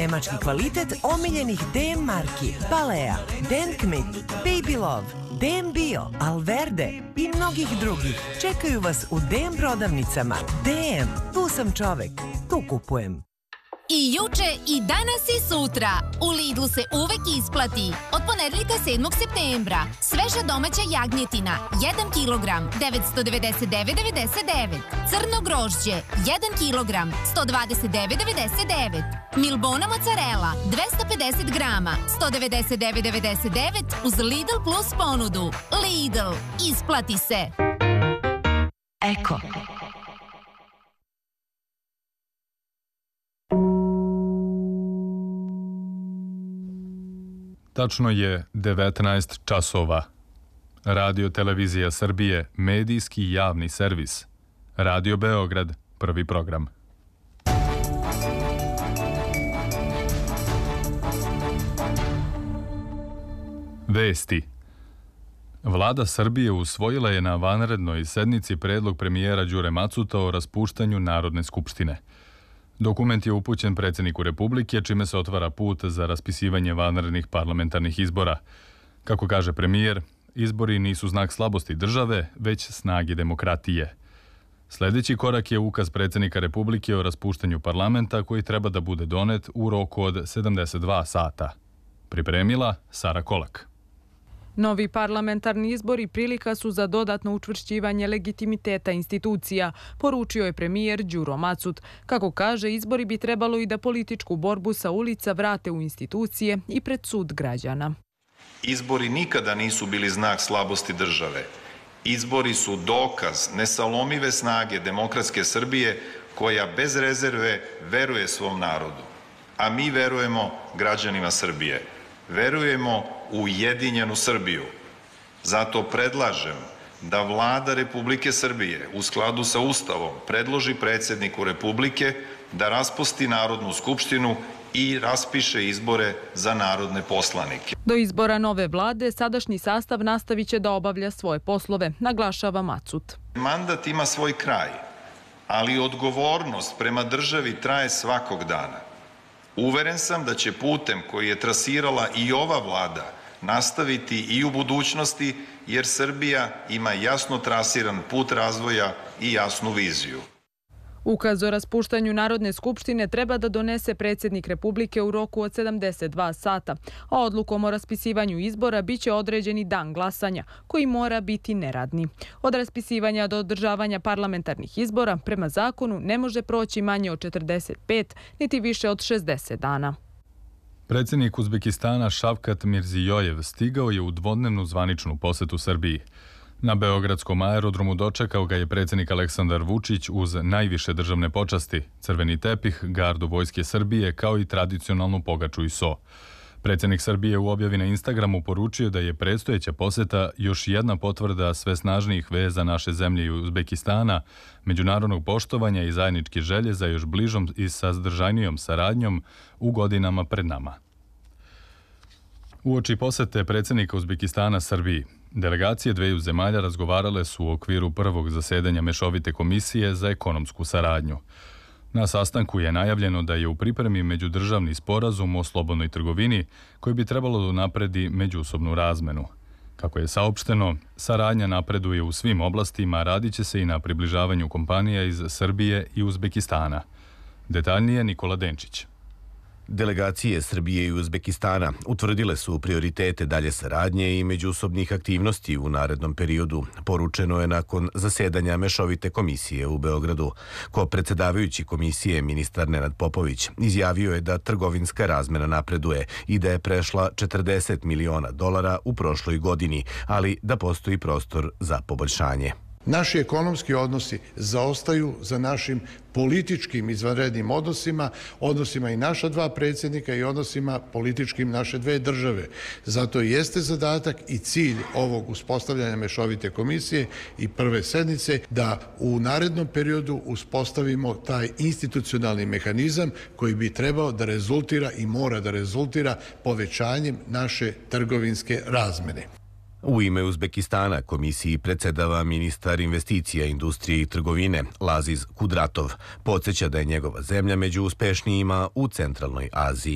nemački kvalitet omiljenih DM marki Balea, Denkmit, Baby Love, DM Bio, Alverde i mnogih drugih čekaju vas u DM prodavnicama. DM, tu sam čovek, tu kupujem. I juče, i danas, i sutra. U Lidlu se uvek isplati. Od ponedeljka 7. septembra. Sveža domaća jagnjetina, 1 kilogram, 999,99. Crno grožđe, 1 kilogram, 129,99. Milbona mozzarella, 250 grama, 199,99 uz Lidl Plus ponudu. Lidl, isplati se. Eko. Tačno je 19 časova. Radio Televizija Srbije, medijski javni servis. Radio Beograd, prvi program. Vesti. Vlada Srbije usvojila je na vanrednoj sednici predlog premijera Đure Macuta o raspuštanju Narodne skupštine. Dokument je upućen predsjedniku Republike, čime se otvara put za raspisivanje vanrednih parlamentarnih izbora. Kako kaže premijer, izbori nisu znak slabosti države, već snage demokratije. Sljedeći korak je ukaz predsjednika Republike o raspuštanju parlamenta koji treba da bude donet u roku od 72 sata. Pripremila Sara Kolak. Novi parlamentarni izbori prilika su za dodatno učvršćivanje legitimiteta institucija, poručio je premijer Đuro Macut. Kako kaže, izbori bi trebalo i da političku borbu sa ulica vrate u institucije i pred sud građana. Izbori nikada nisu bili znak slabosti države. Izbori su dokaz nesalomive snage demokratske Srbije koja bez rezerve veruje svom narodu. A mi verujemo građanima Srbije. Verujemo u ujedinjenu Srbiju. Zato predlažem da Vlada Republike Srbije u skladu sa Ustavom predloži predsjedniku Republike da raspusti Narodnu skupštinu i raspiše izbore za narodne poslanike. Do izbora nove vlade sadašnji sastav nastavit će da obavlja svoje poslove, naglašava Macut. Mandat ima svoj kraj, ali odgovornost prema državi traje svakog dana. Uveren sam da će putem koji je trasirala i ova vlada nastaviti i u budućnosti, jer Srbija ima jasno trasiran put razvoja i jasnu viziju. Ukaz o raspuštanju Narodne skupštine treba da donese predsjednik Republike u roku od 72 sata, a odlukom o raspisivanju izbora biće određeni dan glasanja, koji mora biti neradni. Od raspisivanja do održavanja parlamentarnih izbora prema zakonu ne može proći manje od 45, niti više od 60 dana. Predsjednik Uzbekistana Šavkat Mirzijojev stigao je u dvodnevnu zvaničnu posetu Srbiji. Na beogradskom aerodromu dočekao ga je predsjednik Aleksandar Vučić uz najviše državne počasti, crveni tepih, gardu Vojske Srbije kao i tradicionalnu pogaču i so. Predsjednik Srbije u objavi na Instagramu poručio da je predstojeća poseta još jedna potvrda sve snažnijih veza naše zemlje i Uzbekistana, međunarodnog poštovanja i zajedničke želje za još bližom i sadržajnijom saradnjom u godinama pred nama. Uoči posete predsjednika Uzbekistana Srbiji, delegacije dveju zemalja razgovarale su u okviru prvog zasedanja Mešovite komisije za ekonomsku saradnju. Na sastanku je najavljeno da je u pripremi međudržavni sporazum o slobodnoj trgovini koji bi trebalo da napredi međusobnu razmenu. Kako je saopšteno, saradnja napreduje u svim oblastima, radit će se i na približavanju kompanija iz Srbije i Uzbekistana. Detaljnije Nikola Denčić. Delegacije Srbije i Uzbekistana utvrdile su prioritete dalje saradnje i međusobnih aktivnosti u narednom periodu, poručeno je nakon zasedanja Mešovite komisije u Beogradu. Ko-predsjedavajući komisije ministar Nenad Popović izjavio je da trgovinska razmena napreduje i da je prešla $40 miliona u prošloj godini, ali da postoji prostor za poboljšanje. Naši ekonomski odnosi zaostaju za našim političkim izvanrednim odnosima i naša dva predsjednika i odnosima političkim naše dve države. Zato jeste zadatak i cilj ovog uspostavljanja Mešovite komisije i prve sednice da u narednom periodu uspostavimo taj institucionalni mehanizam koji bi trebao da rezultira i mora da rezultira povećanjem naše trgovinske razmene. U ime Uzbekistana komisiji predsjedava ministar investicija, industrije i trgovine Laziz Kudratov. Podsjeća da je njegova zemlja među uspešnijima u centralnoj Aziji.